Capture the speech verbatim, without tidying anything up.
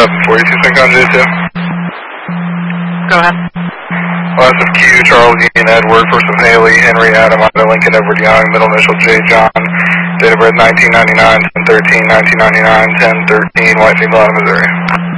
seven forty-two, Sync on J two. Go ahead. Last of Q, Charles, Union, Edward, first of Haley, Henry, Adam, Ida, Lincoln, Edward, Young, middle initial J, John, date of birth nineteen ninety-nine, ten thirteen, nineteen ninety-nine, ten thirteen, White Female, Missouri.